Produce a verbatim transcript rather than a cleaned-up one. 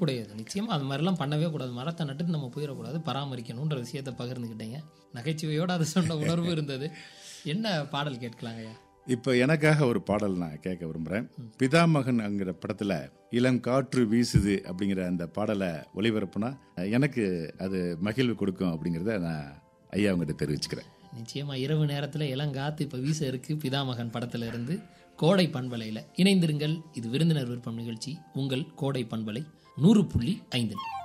சிறப்புடையது. நிச்சயமாக அது மாதிரிலாம் பண்ணவே கூடாது. மரத்தை நட்டுட்டு நம்ம போயிடக்கூடாது, பராமரிக்கணுன்ற விஷயத்தை பகிர்ந்துக்கிட்டீங்க. நகைச்சுவையோடு அதை சொன்ன உணர்வு இருந்தது. என்ன பாடல் கேட்கலாங்கய்யா? இப்போ எனக்காக ஒரு பாடல் நான் கேட்க விரும்புகிறேன். பிதாமகன்ங்கிற படத்தில் இளம் காற்று வீசுது அப்படிங்கிற அந்த பாடலை ஒளிபரப்புனா எனக்கு அது மகிழ்வு கொடுக்கும் அப்படிங்கிறத நான் ஐயா அவங்ககிட்ட தெரிவிச்சுக்கிறேன். நிச்சயமாக இரவு நேரத்தில் இளங்காத்து இப்போ வீச இருக்கு. பிதாமகன் படத்தில் இருந்து கோடை பண்பலையில் இணைந்திருங்கள். இது விருந்தினர் விருப்பம் நிகழ்ச்சி, உங்கள் கோடை பண்பலை நூறு புள்ளி ஐந்து.